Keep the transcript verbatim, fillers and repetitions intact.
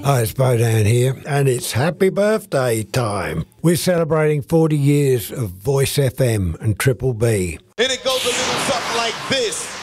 Hi, it's Bodan here, and it's happy birthday time. We're celebrating forty years of Voice F M and Triple B. And it goes a little something like this.